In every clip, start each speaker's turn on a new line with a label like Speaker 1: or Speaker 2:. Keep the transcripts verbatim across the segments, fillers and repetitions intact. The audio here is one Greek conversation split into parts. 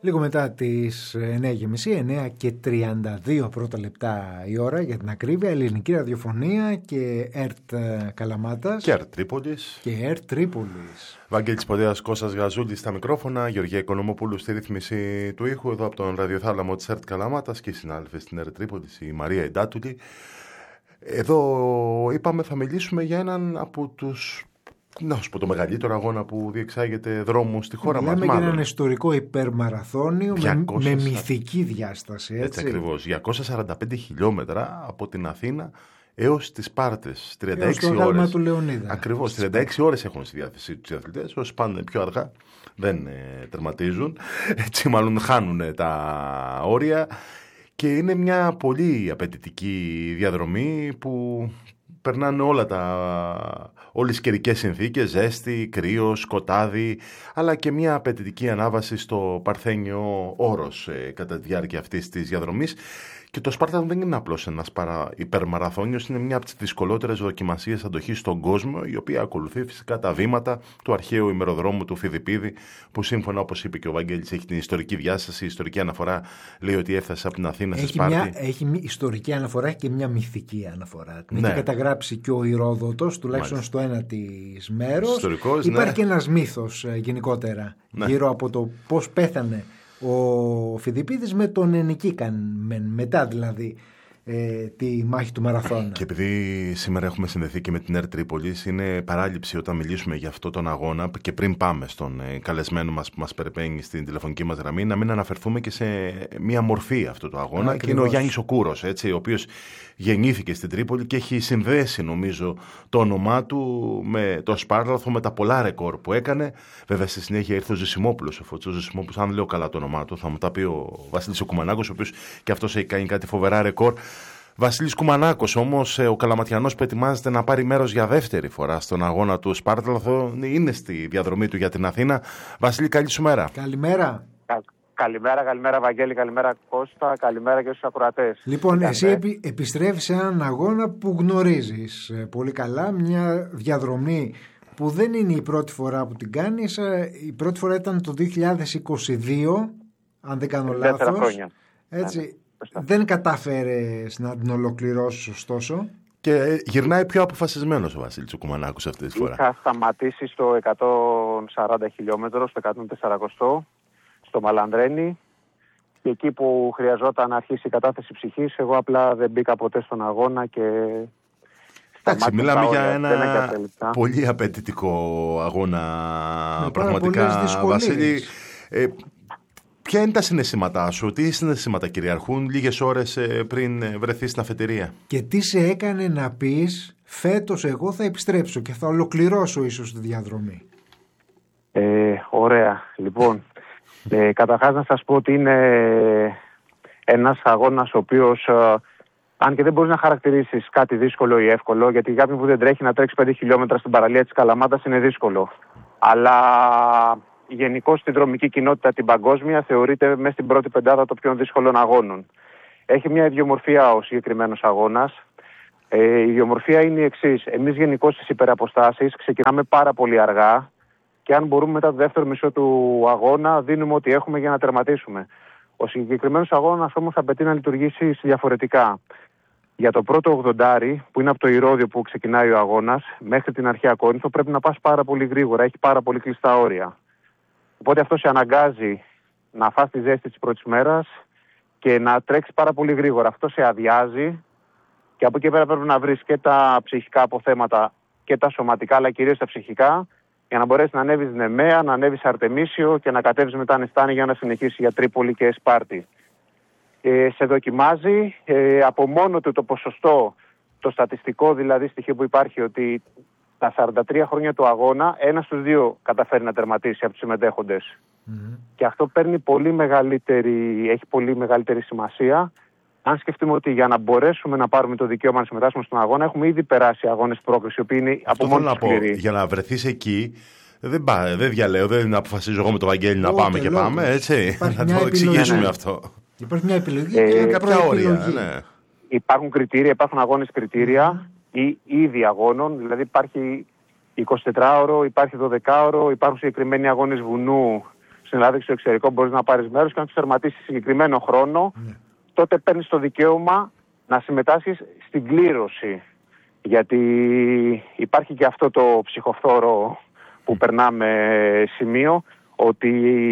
Speaker 1: Λίγο μετά τις εννιά και μισή, εννιά και τριάντα δύο πρώτα λεπτά η ώρα για την ακρίβεια, ελληνική ραδιοφωνία και ΕΡΤ Καλαμάτας
Speaker 2: και ΕΡΤ Τρίπολης
Speaker 1: και ΕΡΤ Τρίπολης.
Speaker 2: Βαγγέλης Ποδέας, Κώστας Γαζούλης στα μικρόφωνα, Γεωργία Οικονομοπούλου στη ρύθμιση του ήχου, εδώ από τον ραδιοθάλαμο της ΕΡΤ Καλαμάτας και οι συνάδελφοι στην ΕΡΤ Τρίπολης, η Μαρία Ιντάτουλη. Εδώ είπαμε θα μιλήσουμε για έναν από τους, να σου πω, το μεγαλύτερο αγώνα που διεξάγεται δρόμου στη χώρα μας.
Speaker 1: Μιλάμε για έναν ιστορικό υπερμαραθώνιο
Speaker 2: διακόσια...
Speaker 1: με, με μυθική διάσταση. Έτσι,
Speaker 2: έτσι ακριβώς. διακόσια σαράντα πέντε χιλιόμετρα από την Αθήνα έως τις Σπάρτες. τριάντα έξι
Speaker 1: έως το
Speaker 2: ώρες.
Speaker 1: του Λεωνίδα.
Speaker 2: Ακριβώς. τριάντα έξι ώρες έχουν στη διάθεσή τους οι αθλητές. Όσοι πάνε πιο αργά δεν ε, τερματίζουν. Έτσι, μάλλον χάνουν τα όρια. Και είναι μια πολύ απαιτητική διαδρομή που περνάνε όλα τα, όλες οι καιρικές συνθήκες, ζέστη, κρύο, σκοτάδι, αλλά και μια απαιτητική ανάβαση στο Παρθένιο Όρος ε, κατά τη διάρκεια αυτής της διαδρομής. Και το Σπάρταλο δεν είναι απλώς ένας παρα... υπερμαραθώνιος, είναι μια από τις δυσκολότερες δοκιμασίες αντοχής στον κόσμο, η οποία ακολουθεί φυσικά τα βήματα του αρχαίου ημεροδρόμου του Φιδιππίδη, που σύμφωνα, όπως είπε και ο Βαγγέλης, έχει την ιστορική διάσταση, η ιστορική αναφορά λέει ότι έφτασε από την Αθήνα στη Σπάρτη.
Speaker 1: Μια, έχει μια ιστορική αναφορά και μια μυθική αναφορά. Την ναι. έχει καταγράψει και ο Ηρόδοτος, τουλάχιστον Μάλιστα. στο ένα της μέρος. Ιστορικός, Υπάρχει ναι. και ένας μύθος γενικότερα ναι. γύρω από το πώς πέθανε ο Φιδιππίδης με τον ενικήκαν μετά δηλαδή ε, τη μάχη του μαραθώνα.
Speaker 2: Και επειδή σήμερα έχουμε συνδεθεί και με την ΕΡΤ Τρίπολης, είναι παράληψη όταν μιλήσουμε για αυτόν τον αγώνα και πριν πάμε στον ε, καλεσμένο μας που μας περιπέμει στην τηλεφωνική μας γραμμή, να μην αναφερθούμε και σε μία μορφή αυτού του αγώνα. Α, και είναι ο Γιάννης ο Κούρος, έτσι, ο οποίος γεννήθηκε στην Τρίπολη και έχει συνδέσει νομίζω το όνομά του με το Σπάρταλο, με τα πολλά ρεκόρ που έκανε. Βέβαια στη συνέχεια ήρθε ο Ζησιμόπουλος, ο Φωτεινός Ζησιμόπουλος, αν λέω καλά το όνομά του, θα μου τα πει ο Βασίλης ο Κουμανάκος, ο οποίος και αυτός έχει κάνει κάτι φοβερά ρεκόρ. Βασίλης Κουμανάκος, όμως, ο Καλαματιανός που ετοιμάζεται να πάρει μέρος για δεύτερη φορά στον αγώνα του Σπάρταλο, είναι στη διαδρομή του για την Αθήνα. Βασίλη, καλή σου μέρα.
Speaker 1: Καλημέρα.
Speaker 3: Καλημέρα, καλημέρα Βαγγέλη, καλημέρα Κώστα, καλημέρα και στους ακροατές.
Speaker 1: Λοιπόν, εσύ επι, επιστρέφεις σε έναν αγώνα που γνωρίζεις πολύ καλά, μια διαδρομή που δεν είναι η πρώτη φορά που την κάνεις. Η πρώτη φορά ήταν το δύο χιλιάδες είκοσι δύο, αν δεν κάνω λάθος.
Speaker 3: Χρόνια.
Speaker 1: Έτσι, ναι, δεν κατάφερες να την ολοκληρώσεις ωστόσο.
Speaker 2: Και γυρνάει πιο αποφασισμένος ο Βασίλης ο Κουμανάκος αυτή τη φορά.
Speaker 3: Είχα σταματήσει στο εκατόν σαράντα χιλιόμετρο, στο εκατόν τέσσερα στο Μαλανδρένι, και εκεί που χρειαζόταν να αρχίσει η κατάθεση ψυχής, εγώ απλά δεν μπήκα ποτέ στον αγώνα και...
Speaker 2: Εντάξει, μιλάμε για ένα πολύ απαιτητικό αγώνα, με πραγματικά, Βασίλη. Ε, ποια είναι τα συναισθήματά σου, τι συναισθήματα κυριαρχούν λίγες ώρες πριν βρεθείς στην αφετηρία?
Speaker 1: Και τι σε έκανε να πεις, φέτος εγώ θα επιστρέψω και θα ολοκληρώσω ίσως τη διαδρομή?
Speaker 3: Ε, ωραία, λοιπόν... Ε, καταρχάς να σας πω ότι είναι ένας αγώνας ο οποίος, ε, αν και δεν μπορείς να χαρακτηρίσεις κάτι δύσκολο ή εύκολο, γιατί κάποιον που δεν τρέχει να τρέξει πέντε χιλιόμετρα στην παραλία της Καλαμάτας είναι δύσκολο. Αλλά γενικώς στην δρομική κοινότητα την παγκόσμια θεωρείται μέσα στην πρώτη πεντάδα των πιο δύσκολων αγώνων. Έχει μια ιδιομορφία ο συγκεκριμένος αγώνας. Ε, η ιδιομορφία είναι η εξής. Εμείς γενικώς στις υπεραποστάσεις ξεκινάμε πάρα πολύ αργά. Και αν μπορούμε μετά το δεύτερο μισό του αγώνα, δίνουμε ό,τι έχουμε για να τερματίσουμε. Ο συγκεκριμένος αγώνας όμως απαιτεί να λειτουργήσει διαφορετικά. Για το πρώτο ογδοντάρι, που είναι από το Ηρώδειο που ξεκινάει ο αγώνας, μέχρι την αρχαία Κόρινθο, πρέπει να πας πάρα πολύ γρήγορα. Έχει πάρα πολύ κλειστά όρια. Οπότε αυτό σε αναγκάζει να φας τη ζέστη της πρώτης μέρας και να τρέξεις πάρα πολύ γρήγορα. Αυτό σε αδειάζει και από εκεί πέρα πρέπει να βρεις και τα ψυχικά αποθέματα και τα σωματικά, αλλά κυρίως τα ψυχικά, για να μπορέσει να ανέβεις Νεμαία, να ανέβεις Αρτεμίσιο και να κατέβεις μετά Νεστάνη για να συνεχίσει για Τρίπολη και Σπάρτη. Ε, σε δοκιμάζει ε, από μόνο του το ποσοστό, το στατιστικό δηλαδή στοιχείο που υπάρχει, ότι τα σαράντα τρία χρόνια του αγώνα ένας στους δύο καταφέρει να τερματίσει από τους συμμετέχοντες. Mm-hmm. Και αυτό παίρνει πολύ μεγαλύτερη, έχει πολύ μεγαλύτερη σημασία. Αν σκεφτούμε ότι για να μπορέσουμε να πάρουμε το δικαίωμα να συμμετάσχουμε στον αγώνα, έχουμε ήδη περάσει αγώνες πρόκριση, οι οποίοι είναι από μόνο τους σκληροί.
Speaker 2: Για να βρεθείς εκεί, δεν, πά, δεν διαλέω, δεν αποφασίζω εγώ με το Βαγγέλη να πάμε και λόγος. πάμε, έτσι. Να το εξηγήσουμε ναι. αυτό.
Speaker 1: Υπάρχει μια επιλογή
Speaker 3: ε,
Speaker 1: και
Speaker 2: κάποια όρια. Ναι.
Speaker 3: Υπάρχουν κριτήρια, υπάρχουν αγώνες κριτήρια ή είδη αγώνων, δηλαδή υπάρχει εικοσιτετράωρο, υπάρχει δωδεκάωρο, υπάρχουν συγκεκριμένοι αγώνες βουνού στην Ελλάδα και στο εξωτερικό μπορείς να πάρεις μέρος και να τους τερματίσεις συγκεκριμένο χρόνο, ναι. τότε παίρνεις το δικαίωμα να συμμετάσχεις στην κλήρωση. Γιατί υπάρχει και αυτό το ψυχοφθόρο που περνάμε σημείο, ότι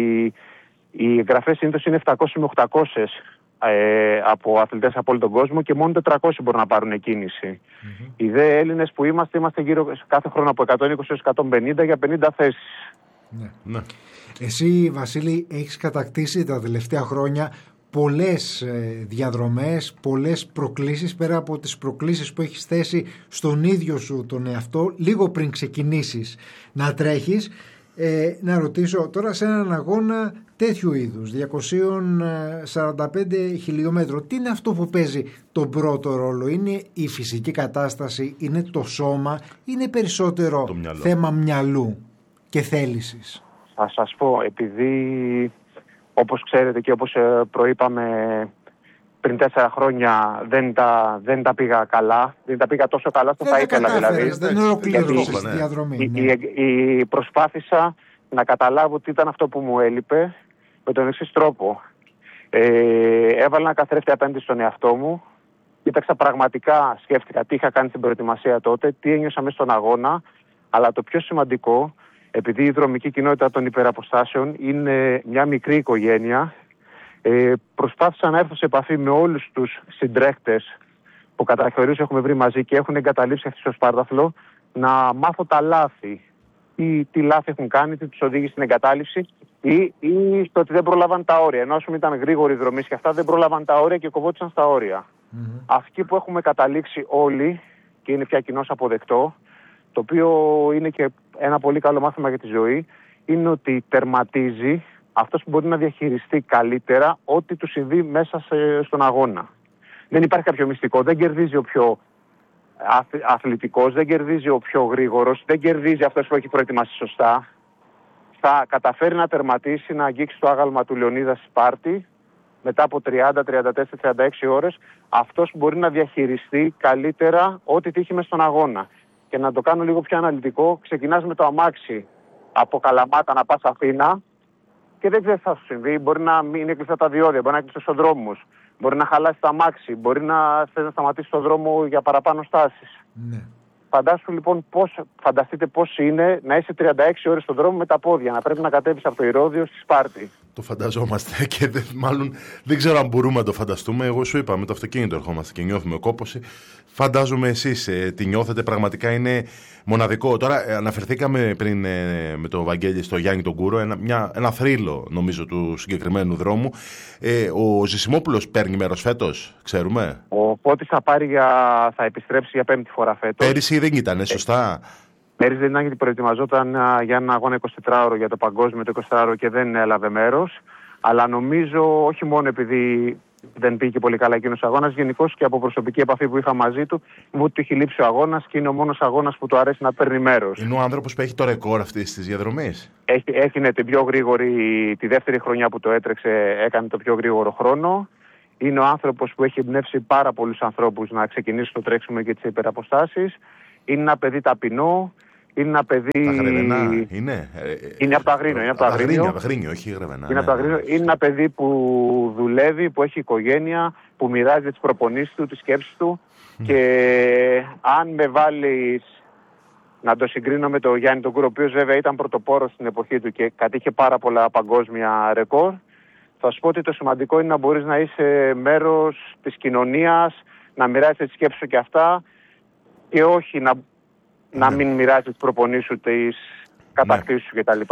Speaker 3: οι εγγραφές συνήθως είναι επτακόσιες με οκτακόσιες ε, από αθλητές από όλο τον κόσμο και μόνο τετρακόσιοι μπορούν να πάρουν κίνηση. Mm-hmm. Οι δε Έλληνες που είμαστε, είμαστε γύρω κάθε χρόνο από εκατόν είκοσι έως εκατόν πενήντα για πενήντα θέσεις.
Speaker 1: Ναι. Ναι. Εσύ, Βασίλη, έχεις κατακτήσει τα τελευταία χρόνια πολλές διαδρομές, πολλές προκλήσεις, πέρα από τις προκλήσεις που έχεις θέσει στον ίδιο σου τον εαυτό λίγο πριν ξεκινήσεις να τρέχεις. Ε, να ρωτήσω τώρα, σε έναν αγώνα τέτοιου είδους διακόσια σαράντα πέντε χιλιόμετρων, τι είναι αυτό που παίζει τον πρώτο ρόλο? Είναι η φυσική κατάσταση, είναι το σώμα, είναι περισσότερο μυαλό. θέμα μυαλού και θέλησης?
Speaker 3: Θα σας πω, επειδή όπως ξέρετε και όπως προείπαμε πριν τέσσερα χρόνια δεν τα, δεν τα πήγα καλά, δεν τα πήγα τόσο καλά όσο θα ήθελα δηλαδή.
Speaker 1: Δεν ολοκλήρωσες τη διαδρομή.
Speaker 3: Ναι. Η, η, η προσπάθησα να καταλάβω τι ήταν αυτό που μου έλειπε με τον εξής τρόπο. Ε, έβαλα ένα καθρέφτη απέναντι στον εαυτό μου, κοίταξα πραγματικά, σκέφτηκα τι είχα κάνει στην προετοιμασία τότε, τι ένιωσα μέσα στον αγώνα, αλλά το πιο σημαντικό, επειδή η δρομική κοινότητα των υπεραποστάσεων είναι μια μικρή οικογένεια, ε, προσπάθησα να έρθω σε επαφή με όλους τους συντρέχτες που κατά θεωρείς έχουμε βρει μαζί και έχουν εγκαταλείψει αυτή στο Σπάρταθλο, να μάθω τα λάθη. Ή τι λάθη έχουν κάνει, τι τους οδήγησε στην εγκατάλειψη, ή, ή στο ότι δεν πρόλαβαν τα όρια. Ενώ όσο ήταν γρήγοροι δρομείς και αυτά, δεν πρόλαβαν τα όρια και κοβόντουσαν στα όρια. Mm-hmm. Αυτοί που έχουμε καταλήξει όλοι, και είναι πια κοινώς αποδεκτό, το οποίο είναι και ένα πολύ καλό μάθημα για τη ζωή, είναι ότι τερματίζει αυτός που μπορεί να διαχειριστεί καλύτερα ό,τι του συμβεί μέσα σε, στον αγώνα. Δεν υπάρχει κάποιο μυστικό, δεν κερδίζει ο πιο αθλητικός, δεν κερδίζει ο πιο γρήγορος, δεν κερδίζει αυτός που έχει προετοιμάσει σωστά. Θα καταφέρει να τερματίσει, να αγγίξει το άγαλμα του Λεωνίδα Σπάρτη μετά από τριάντα, τριάντα τέσσερα, τριάντα έξι ώρες, αυτός που μπορεί να διαχειριστεί καλύτερα ό,τι τύχει μες στον αγώνα. Και να το κάνω λίγο πιο αναλυτικό, ξεκινάς με το αμάξι από Καλαμάτα να πας Αθήνα και δεν ξέρεις τι θα σου συμβεί. Μπορεί να μην είναι κλειστά τα διόδια, μπορεί να κλειστά στον δρόμο, μπορεί να χαλάσει τα αμάξι, μπορεί να θες να σταματήσεις τον δρόμο για παραπάνω στάσεις. Ναι. Φαντάσου λοιπόν πώς, φανταστείτε πώς είναι να είσαι τριάντα έξι ώρες στον δρόμο με τα πόδια, να πρέπει να κατέβεις από το Ηρώδειο στη Σπάρτη.
Speaker 2: Το φανταζόμαστε και δεν, μάλλον δεν ξέρω αν μπορούμε να το φανταστούμε. Εγώ σου είπα, με το αυτοκίνητο ερχόμαστε και νιώθουμε κόπωση. Φαντάζομαι εσείς ε, τι νιώθετε, πραγματικά είναι μοναδικό. Τώρα ε, αναφερθήκαμε πριν ε, με τον Βαγγέλη στο Γιάννη τον Κούρο, ένα, μια, ένα θρύλο νομίζω του συγκεκριμένου δρόμου. Ε, ο Ζησιμόπουλος παίρνει μέρος φέτος, ξέρουμε?
Speaker 3: Ο Φώτης θα, πάρει για, θα επιστρέψει για πέμπτη φορά φέτος.
Speaker 2: Πέρυσι δεν ήταν, σωστά?
Speaker 3: Πέρυσι δεν ήταν, γιατί προετοιμαζόταν για ένα αγώνα εικοσιτετράωρο για το παγκόσμιο το εικοσιτετράωρο και δεν έλαβε μέρος. Αλλά νομίζω, όχι μόνο επειδή δεν πήγε πολύ καλά εκείνος ο αγώνας, γενικώς και από προσωπική επαφή που είχα μαζί του, μου ότι έχει λείψει ο αγώνας και είναι ο μόνος αγώνας που του αρέσει να παίρνει μέρος.
Speaker 2: Είναι ο άνθρωπος που έχει το ρεκόρ αυτής της διαδρομής.
Speaker 3: Έχει, έχει την πιο γρήγορη, τη δεύτερη χρονιά που το έτρεξε, έκανε το πιο γρήγορο χρόνο. Είναι ο άνθρωπος που έχει εμπνεύσει πάρα πολλούς ανθρώπους να ξεκινήσουν το τρέξιμο και τις υπεραποστάσεις. Είναι ένα παιδί ταπεινό. Είναι ένα παιδί.
Speaker 2: Τα Γρεβενά είναι.
Speaker 3: Είναι από το Αγρίνιο. Είναι από το Αγρίνιο,
Speaker 2: Αγρίνιο, όχι Γρεβενά.
Speaker 3: Είναι, ναι, ναι. είναι ένα παιδί που δουλεύει, που έχει οικογένεια, που μοιράζει τις προπονήσεις του, τις σκέψεις του. Mm. Και αν με βάλεις να το συγκρίνω με τον Γιάννη τον Κούρο, ο οποίος βέβαια ήταν πρωτοπόρος στην εποχή του και κατήχε πάρα πολλά παγκόσμια ρεκόρ, θα σου πω ότι το σημαντικό είναι να μπορείς να είσαι μέρος της κοινωνίας, να μοιράζεις τις σκέψεις σου και αυτά, και όχι να. να μην μοιράζει τις προπονήσεις σου, τις κατακτήσεις σου κτλ.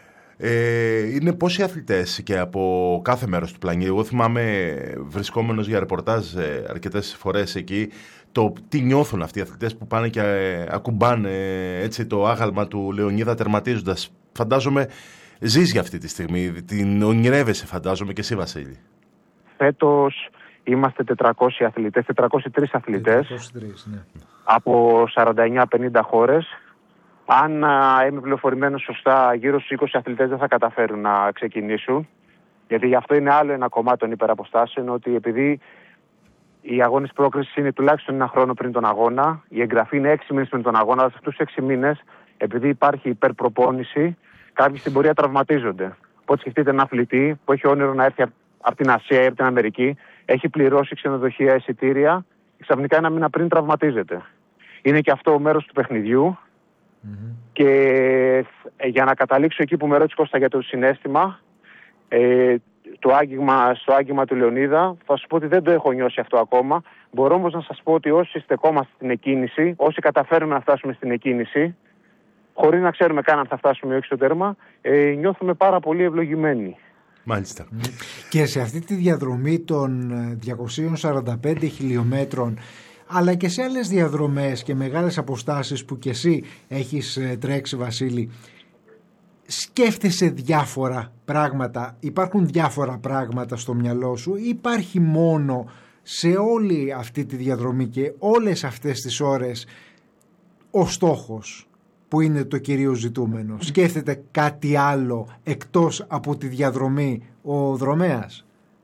Speaker 2: Ε, είναι πόσοι αθλητές και από κάθε μέρος του πλανήτη? Εγώ θυμάμαι, βρισκόμενος για ρεπορτάζ ε, αρκετές φορές εκεί, το τι νιώθουν αυτοί οι αθλητές που πάνε και ε, ακουμπάνε ε, έτσι το άγαλμα του Λεωνίδα τερματίζοντας. Φαντάζομαι ζεις για αυτή τη στιγμή, την ονειρεύεσαι φαντάζομαι και εσύ, Βασίλη.
Speaker 3: Φέτος είμαστε τετρακόσιοι αθλητές, τετρακόσιοι τρεις αθλητές,
Speaker 1: τετρακόσιοι τρεις, ναι.
Speaker 3: από σαράντα εννιά πενήντα χώρες. Αν α, είμαι πληροφορημένος σωστά, γύρω στους είκοσι αθλητές δεν θα καταφέρουν να ξεκινήσουν. Γιατί γι' αυτό είναι άλλο ένα κομμάτι των υπεραποστάσεων, ότι επειδή οι αγώνες πρόκρισης είναι τουλάχιστον ένα χρόνο πριν τον αγώνα, η εγγραφή είναι έξι μήνες πριν τον αγώνα, αλλά σε αυτούς τους έξι μήνες, επειδή υπάρχει υπερπροπόνηση, κάποιοι στην πορεία τραυματίζονται. Οπότε σκεφτείτε ένα αθλητή που έχει όνειρο να έρθει από την Ασία ή από την Αμερική, έχει πληρώσει ξενοδοχεία, εισιτήρια, και ξαφνικά ένα μήνα πριν τραυματίζεται. Είναι και αυτό μέρος του παιχνιδιού. Mm-hmm. Και ε, για να καταλήξω εκεί που με ρώτησε Κώστα για το συναίσθημα, ε, το άγγιγμα, στο άγγιγμα του Λεωνίδα, θα σου πω ότι δεν το έχω νιώσει αυτό ακόμα. Μπορώ όμως να σας πω ότι όσοι στεκόμαστε στην εκκίνηση, όσοι καταφέρουμε να φτάσουμε στην εκκίνηση, χωρίς να ξέρουμε καν αν θα φτάσουμε ή όχι στο τέρμα, ε, νιώθουμε πάρα πολύ ευλογημένοι.
Speaker 2: Μάλιστα.
Speaker 1: Και σε αυτή τη διαδρομή των διακοσίων σαράντα πέντε χιλιόμετρων, αλλά και σε άλλες διαδρομές και μεγάλες αποστάσεις που και εσύ έχεις τρέξει, Βασίλη, σκέφτεσαι διάφορα πράγματα, υπάρχουν διάφορα πράγματα στο μυαλό σου ή υπάρχει μόνο σε όλη αυτή τη διαδρομή και όλες αυτές τις ώρες ο στόχος που είναι το κυρίω ζητούμενο? Σκέφτεται κάτι άλλο εκτός από τη διαδρομή ο δρομέας?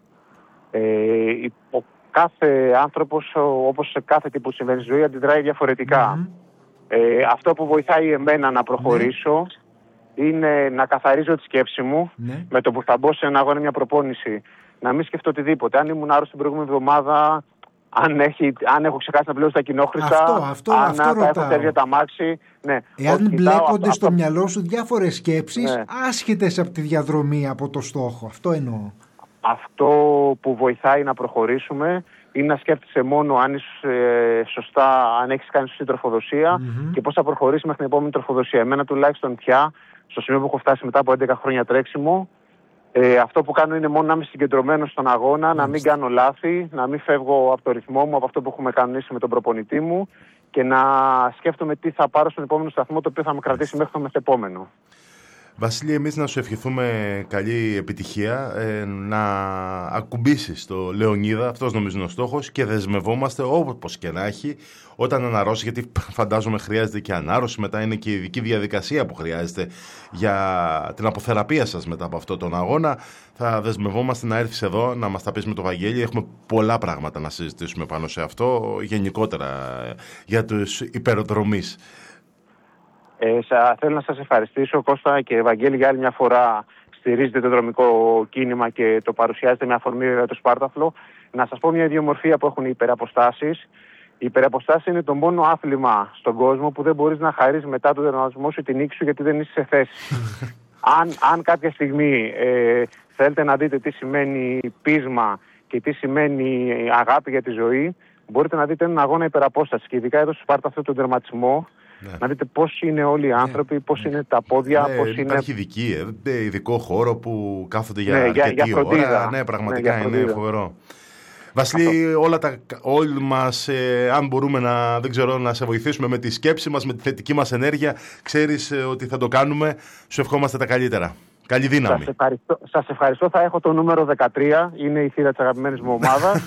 Speaker 3: Ε, ο κάθε άνθρωπος, όπως σε κάθε τύπου συμβαίνει στη ζωή, αντιδράει διαφορετικά. Mm-hmm. Ε, αυτό που βοηθάει εμένα να προχωρήσω mm-hmm. είναι να καθαρίζω τη σκέψη μου mm-hmm. με το που θα μπω σε ένα αγώνα, μια προπόνηση. Να μην σκεφτώ οτιδήποτε. Αν ήμουν άρρωστο την προηγούμενη εβδομάδα, αν, έχει, αν έχω ξεχάσει να πληρώσω τα κοινόχρηστα,
Speaker 1: αυτό, αυτό,
Speaker 3: αν
Speaker 1: αυτό
Speaker 3: τα έχω τέρια τα μάξι. Ναι.
Speaker 1: Εάν μπλέκονται στο αυτό... μυαλό σου διάφορες σκέψεις, ναι. άσχετες από τη διαδρομή, από το στόχο. Αυτό εννοώ.
Speaker 3: Αυτό που βοηθάει να προχωρήσουμε είναι να σκέφτεσαι μόνο αν είσαι ε, σωστά, αν έχεις κάνει σωστή τροφοδοσία mm-hmm. και πώς θα προχωρήσει μέχρι την επόμενη τροφοδοσία. Εμένα τουλάχιστον πια, στο σημείο που έχω φτάσει μετά από έντεκα χρόνια τρέξιμο, ε, αυτό που κάνω είναι μόνο να είμαι συγκεντρωμένος στον αγώνα, mm-hmm. να μην κάνω λάθη, να μην φεύγω από το ρυθμό μου, από αυτό που έχουμε κανονίσει με τον προπονητή μου και να σκέφτομαι τι θα πάρω στον επόμενο σταθμό, το οποίο θα με κρατήσει μέχρι το μεθεπόμενο.
Speaker 2: Βασίλη, εμείς να σου ευχηθούμε καλή επιτυχία, ε, να ακουμπήσεις το Λεωνίδα, αυτός νομίζω είναι ο στόχος, και δεσμευόμαστε όπως και να έχει όταν αναρρώσει, γιατί φαντάζομαι χρειάζεται και ανάρρωση, μετά είναι και η ειδική διαδικασία που χρειάζεται για την αποθεραπεία σας μετά από αυτόν τον αγώνα. Θα δεσμευόμαστε να έρθεις εδώ, να μας τα πεις με το Βαγγέλη. Έχουμε πολλά πράγματα να συζητήσουμε πάνω σε αυτό, γενικότερα για τους υπερδρομείς.
Speaker 3: Ε, σα, θέλω να σας ευχαριστήσω, Κώστα και Ευαγγέλη, για άλλη μια φορά στηρίζετε το δρομικό κίνημα και το παρουσιάζετε με αφορμή για το Σπάρταθλο. Να σας πω μια ιδιομορφία που έχουν οι υπεραποστάσεις. Η υπεραποστάση είναι το μόνο άθλημα στον κόσμο που δεν μπορείς να χαρείς μετά τον τερματισμό σου την νίκη σου, γιατί δεν είσαι σε θέση. αν, αν κάποια στιγμή ε, θέλετε να δείτε τι σημαίνει πείσμα και τι σημαίνει αγάπη για τη ζωή, μπορείτε να δείτε έναν αγώνα υπεραπόσταση. Και ειδικά εδώ στο Σπάρταθλο τον τερματισμό. Ναι. Να δείτε πώς είναι όλοι οι άνθρωποι, ναι. πώς είναι τα πόδια, ναι, πώς είναι...
Speaker 2: Υπάρχει ειδική, ε, ειδικό χώρο που κάθονται για
Speaker 3: ναι,
Speaker 2: αρκετή
Speaker 3: για, για
Speaker 2: ώρα. Ναι, πραγματικά ναι, είναι φοβερό. Βασίλη, Αυτό. όλα τα, όλοι μας, ε, αν μπορούμε να, δεν ξέρω, να σε βοηθήσουμε με τη σκέψη μας, με τη θετική μας ενέργεια, ξέρεις ε, ότι θα το κάνουμε. Σου ευχόμαστε τα καλύτερα. Καλή δύναμη.
Speaker 3: Σας ευχαριστώ, σας ευχαριστώ. Θα έχω το νούμερο δεκατρία. Είναι η θύρα της αγαπημένης μου ομάδας.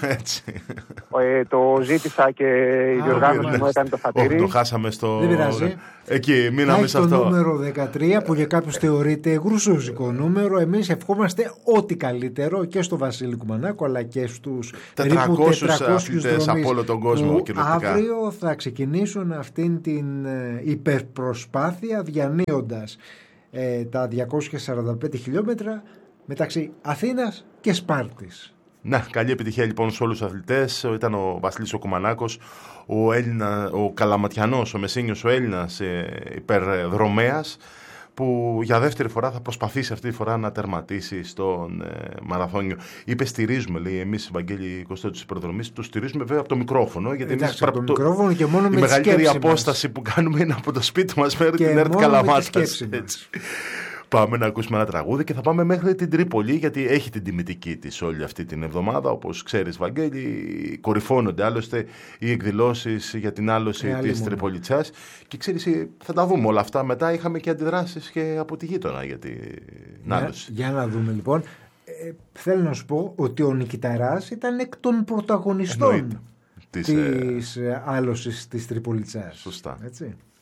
Speaker 3: ε, το ζήτησα και η διοργάνωση μου έκανε το χατήρι.
Speaker 2: Όχι, το χάσαμε στο...
Speaker 1: Δεν πειράζει.
Speaker 2: Εκεί, μείναμε σε αυτό.
Speaker 1: Το νούμερο δεκατριά που για κάποιους θεωρείται γρουσούζικο νούμερο. Εμείς ευχόμαστε ό,τι καλύτερο και στο Βασίλη Κουμανάκο, αλλά και στους
Speaker 2: τετρακόσιους αθλητές από όλο τον κόσμο.
Speaker 1: Που αύριο θα ξεκινήσουν αυτήν την υπερπροσπάθεια διανύοντας Ε, τα διακόσια σαράντα πέντε χιλιόμετρα μεταξύ Αθήνας και Σπάρτης.
Speaker 2: Να, καλή επιτυχία λοιπόν σε όλους τους αθλητές. Ήταν ο Βασίλης ο Κουμανάκος, ο, Έλληνα, ο Καλαματιανός, ο Μεσίνιος, ο Έλληνας ε, υπερδρομέας, που για δεύτερη φορά θα προσπαθήσει αυτή τη φορά να τερματίσει στον ε, μαραθώνιο. Είπε στηρίζουμε, λέει, εμείς, Βαγγέλη Κωστό, τους υπερδρομείς, τους στηρίζουμε βέβαια από το μικρόφωνο. Γιατί
Speaker 1: εντάξει, από το, το μικρόφωνο και μόνο
Speaker 2: η
Speaker 1: με
Speaker 2: μεγαλύτερη απόσταση μας που κάνουμε είναι από το σπίτι μας μέχρι την ΕΡΤ Καλαμάτας. Πάμε να ακούσουμε ένα τραγούδι και θα πάμε μέχρι την Τρίπολη, γιατί έχει την τιμητική της όλη αυτή την εβδομάδα. Όπως ξέρεις, Βαγγέλη, κορυφώνονται άλλωστε οι εκδηλώσεις για την άλωση ε, της Τριπολιτσάς. Και ξέρεις, θα τα δούμε όλα αυτά. Μετά είχαμε και αντιδράσεις και από τη γείτονα για την
Speaker 1: για,
Speaker 2: άλωση.
Speaker 1: Για να δούμε λοιπόν. Ε, θέλω να σου πω ότι ο Νικηταράς ήταν εκ των πρωταγωνιστών της, της ε... άλωσης της Τριπολιτσάς.
Speaker 2: Σωστά.
Speaker 1: Έτσι.